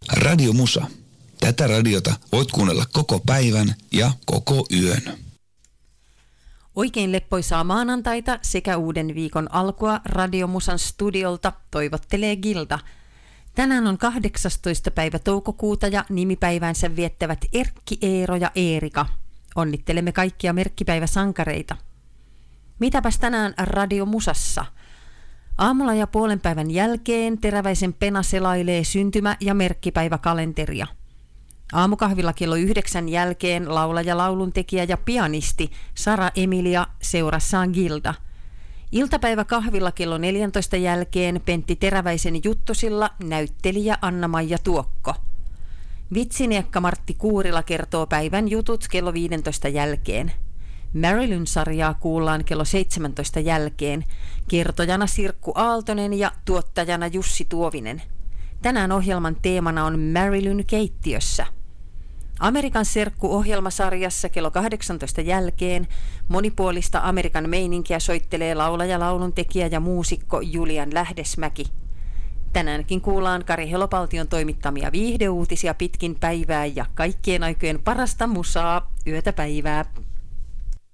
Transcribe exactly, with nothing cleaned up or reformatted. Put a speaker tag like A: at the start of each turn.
A: Radio Musa. Tätä radiota voit kuunnella koko päivän ja koko yön.
B: Oikein leppoisaa maanantaita sekä uuden viikon alkua Radio Musan studiolta toivottelee Gilda. Tänään on kahdeksastoista päivä toukokuuta ja nimipäivänsä viettävät Erkki, Eero ja Eerika. Onnittelemme kaikkia merkkipäiväsankareita. Mitäpäs tänään Radio Musassa? Aamulla ja puolen päivän jälkeen Teräväisen Pena selailee syntymä- ja merkkipäiväkalenteria. Aamukahvilla kello yhdeksän jälkeen laulaja, lauluntekijä ja pianisti Sara Emilia seurassaan Gilda. Iltapäiväkahvilla kello neljäntoista jälkeen Pentti Teräväisen Juttosilla näyttelijä Anna-Maija Tuokko. Vitsiniekka Martti Kuurila kertoo päivän jutut kello viidentoista jälkeen. Marilyn-sarjaa kuullaan kello seitsemäntoista jälkeen, kertojana Sirkku Aaltonen ja tuottajana Jussi Tuovinen. Tänään ohjelman teemana on Marilyn keittiössä. Amerikan serkku-ohjelmasarjassa kello kahdeksantoista jälkeen monipuolista Amerikan meininkiä soittelee laulaja, lauluntekijä ja muusikko Julian Lähdesmäki. Tänäänkin kuullaan Kari Helopaltion toimittamia viihdeuutisia pitkin päivää ja kaikkien aikojen parasta musaa yötä päivää.